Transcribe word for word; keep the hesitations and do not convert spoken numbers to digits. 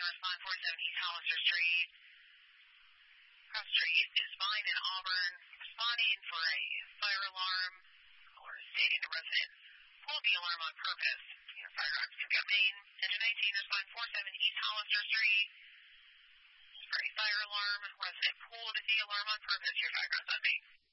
respond forty-seven East Hollister Street. Cross Street is fine in Auburn. Responding for a fire alarm or stating a resident pulled the alarm on purpose. Your firearms can remain. Engine nineteen, respond forty-seven East Hollister Street. For a fire alarm, resident pulled the alarm on purpose. Your firearms on me.